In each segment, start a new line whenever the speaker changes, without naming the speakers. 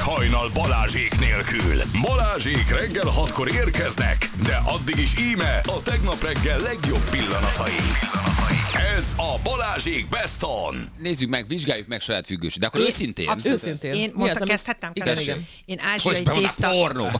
hajnal Balázsék nélkül. Balázsék reggel 6-kor érkeznek, de addig is íme a tegnap reggel legjobb pillanatai. Ez a Balázsék Best On.
Nézzük meg, vizsgáljuk meg saját függőség. De akkor őszintén.
Őszintén.
Én mondta, kezdhettem?
Igen.
Én ázsiai tészta.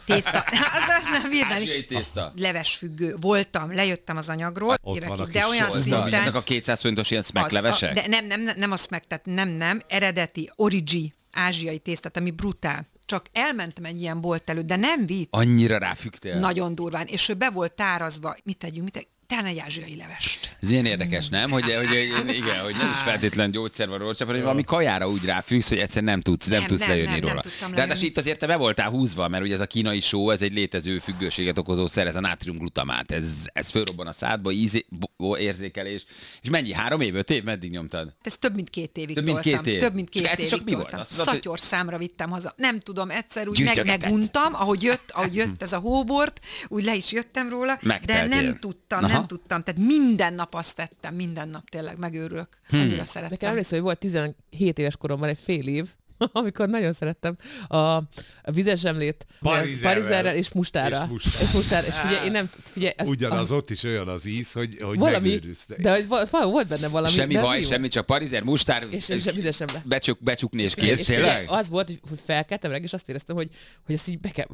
Ázsiai tészta.
Levesfüggő voltam, lejöttem az anyagról.
Ott van a
de
kis
olyan
sorda.
szinten...
Ezek a 200 forintos ilyen smack levesek?
De nem a smack, tehát nem, eredeti, origi, ázsiai tésztát, ami brutál. Csak elmentem egy ilyen bolt előtt, de nem vicc.
Annyira ráfügtél?
Nagyon durván. És ő be volt tárazva, mit tegyünk, talán egy ázsiai levest.
Ez ilyen érdekes, nem? Hogy nem is feltétlen gyógyszer van róla, hanem valami kajára úgy ráfüggsz, hogy egyszer nem tudsz lejönni róla. De hát itt azért te be voltál húzva, mert ugye ez a kínai só, ez egy létező függőséget okozó szer, ez a nátriumglutamát. Ez fölrobban a szádba, érzékelés. És mennyi? 3 év, 5 év? Meddig nyomtad?
Ez több mint 2 évig
Több mint 2 év.
Több mint 2 évig
csak mi volt?
toltam.
Azt mondtad,
Szatyorszámra vittem haza. Nem tudom, egyszer úgy
Gyűjtögetett.
meguntam, ahogy jött ez a hóbort, úgy le is jöttem róla,
Megteltél.
de nem tudtam. Tehát minden nap azt tettem, minden nap tényleg megőrülök. Annyira szerettem.
Nekem emlékszem, hogy volt 17 éves koromban egy fél év, amikor nagyon szerettem a vizes zsemlét parizerrel és mustára. És figyelj,
ugyanaz ott is olyan az íz, hogy
valami,
megőrülsz.
de hogy volt benne valami.
Semmi baj, semmi, csak parizer, mustár,
és vizes zsemle.
becsukni és kész, tényleg?
Az volt, hogy felkeltem reggel, és azt éreztem, hogy ezt így be kell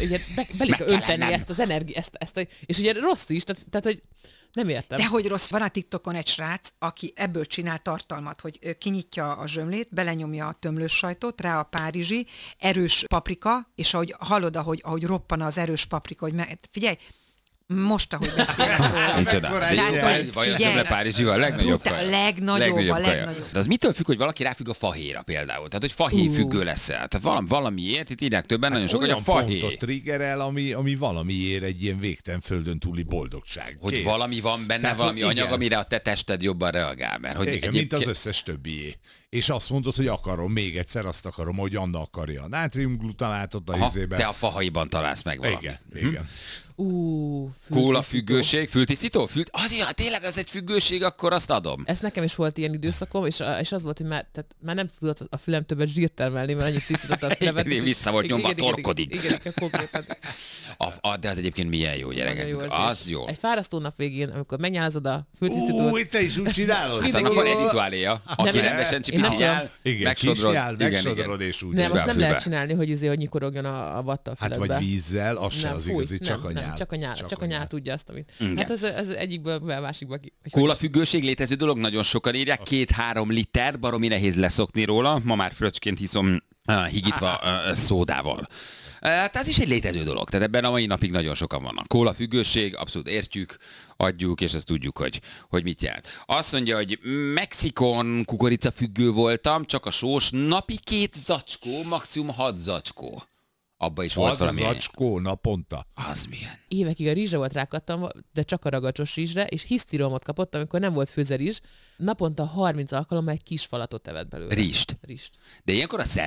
önteni ezt az energiát, és ugye rossz is, tehát hogy nem értem.
De hogy rossz, van a TikTokon egy srác, aki ebből csinál tartalmat, hogy kinyitja a zsömlét, belenyomja a tömlős sajtot, rá a párizsi, erős paprika, és ahogy hallod, ahogy roppan az erős paprika, hogy figyelj, most, ahogy beszélek róla.
Micsoda. Vagy a zsömle párizsival, a legnagyobb kaja.
A legnagyobb.
De az mitől függ, hogy valaki ráfügg a fahéjra például? Tehát, hogy fahéj függő lesz-e? Tehát valamiért, itt írják többen, nagyon sok, hogy a fahéj.
Pontot triggerel, ami valamiért egy ilyen végtelen földön túli boldogság.
Hogy
Kész.
valami van benne,
Tehát,
valami
igen.
anyag, amire a te tested jobban reagál. Mert, hogy
igen, mint az összes többié. És azt mondod, hogy akarom, még egyszer azt akarom, hogy Anna akarja a nátriumglutamátot a izében.
Te a fahaiban találsz meg valamit.
Igen.
Kóla függőség, fültisztító? Azért, tényleg ez egy függőség, akkor azt adom.
Ez nekem is volt ilyen időszakom, és az volt, hogy már nem tudott a fülem többet zsírt termelni, mert annyit tisztította a fülemet.
Vissza volt nyomva, torkodik.
Igen, konkrétan.
De az egyébként milyen jó, gyerekek. Az jó.
Egy fárasztó nap végén, amikor megnyálazod a fültisztítót.
Te is úgy csinálod?
Hát annak van egy rituáléja, aki rendesen csipicinyál,
megsodrod és úgy.
Nem, azt nem lehet csinálni, hogy nyikorogjon a vatta a füledbe.
Hát vagy vízzel, az se az igazi, csak a nyál.
Csak a nyál tudja azt, amit. Hát ez egyikből a másikba.
Kóla függőség létező dolog, nagyon sokan írják, 2-3 liter, baromi nehéz leszokni róla, ma már fröccsként hiszom higítva szódával. Tehát ez is egy létező dolog, tehát ebben a mai napig nagyon sokan vannak. Kóla függőség, abszolút értjük, adjuk, és ezt tudjuk, hogy mit jelent. Azt mondja, hogy Mexikon kukorica függő voltam, csak a sós, napi 2 zacskó, maximum 6 zacskó. Abba is volt valami.
6 zacskó naponta.
Az milyen?
Évekig a rizsre volt rákattam, de csak a ragacsos rizsre, és hisztiromot kapott, amikor nem volt főzerizs. Naponta 30 alkalommal egy kis falatot evett belőle.
Rizst. De ilyenkor a